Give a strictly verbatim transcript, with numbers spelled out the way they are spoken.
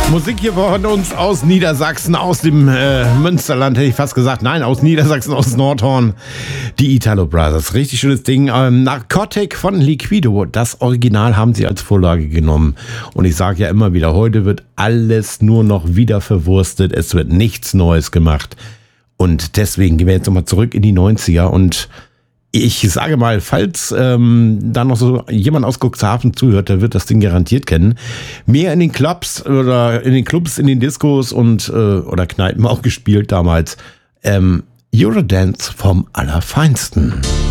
Musik hier von uns aus Niedersachsen, aus dem äh, Münsterland, hätte ich fast gesagt. Nein, aus Niedersachsen, aus Nordhorn. Die Italo Brothers. Richtig schönes Ding. Ähm, Narcotic von Liquido. Das Original haben sie als Vorlage genommen. Und ich sage ja immer wieder, heute wird alles nur noch wieder verwurstet. Es wird nichts Neues gemacht. Und deswegen gehen wir jetzt nochmal zurück in die neunziger und ich sage mal, falls ähm, da noch so jemand aus Cuxhaven zuhört, der wird das Ding garantiert kennen. Mehr in den Clubs oder in den Clubs, in den Diskos und äh, oder Kneipen auch gespielt damals. Ähm, Eurodance vom Allerfeinsten.